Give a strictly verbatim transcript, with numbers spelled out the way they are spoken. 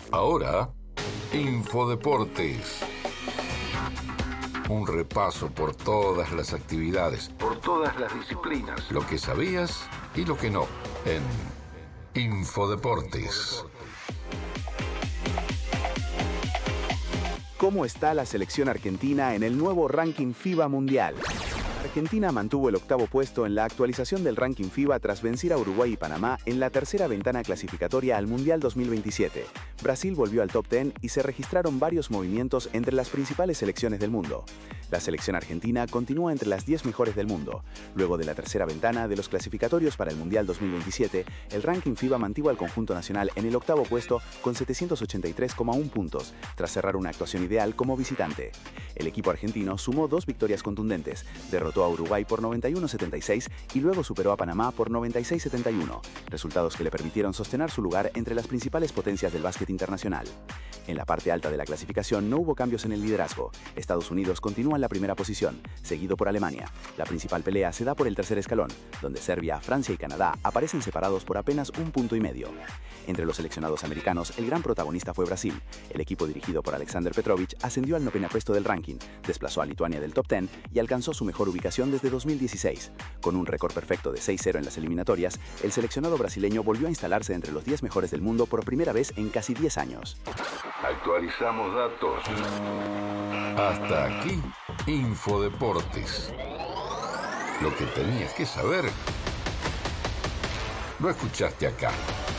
Ahora, Infodeportes. Un repaso por todas las actividades, por todas las disciplinas, lo que sabías y lo que no, en Infodeportes. ¿Cómo está la selección argentina en el nuevo ranking FIBA Mundial? Argentina mantuvo el octavo puesto en la actualización del ranking FIBA tras vencer a Uruguay y Panamá en la tercera ventana clasificatoria al Mundial dos mil veintisiete. Brasil volvió al top diez y se registraron varios movimientos entre las principales selecciones del mundo. La selección argentina continúa entre las diez mejores del mundo. Luego de la tercera ventana de los clasificatorios para el Mundial dos mil veintisiete, el ranking FIBA mantuvo al conjunto nacional en el octavo puesto con setecientos ochenta y tres coma uno puntos, tras cerrar una actuación ideal como visitante. El equipo argentino sumó dos victorias contundentes, derrotó a Uruguay por noventa y uno a setenta y seis y luego superó a Panamá por noventa y seis a setenta y uno, resultados que le permitieron sostener su lugar entre las principales potencias del básquet internacional. En la parte alta de la clasificación no hubo cambios en el liderazgo. Estados Unidos continúa en la primera posición, seguido por Alemania. La principal pelea se da por el tercer escalón, donde Serbia, Francia y Canadá aparecen separados por apenas un punto y medio. Entre los seleccionados americanos, el gran protagonista fue Brasil. El equipo dirigido por Aleksandar Petrovic ascendió al noveno puesto del ranking, desplazó a Lituania del top diez y alcanzó su mejor ubicación desde dos mil dieciséis. Con un récord perfecto de seis cero en las eliminatorias, el seleccionado brasileño volvió a instalarse entre los diez mejores del mundo por primera vez en casi diez años. Actualizamos datos. Hasta aquí, Infodeportes. Lo que tenías que saber, lo escuchaste acá.